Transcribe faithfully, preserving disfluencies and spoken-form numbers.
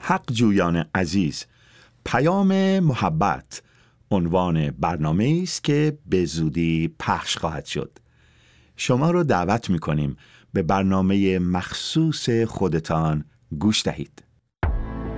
حق جویان عزیز، پیام محبت عنوان برنامه است که به زودی پخش خواهد شد. شما رو دعوت می‌کنیم به برنامه مخصوص خودتان گوش دهید.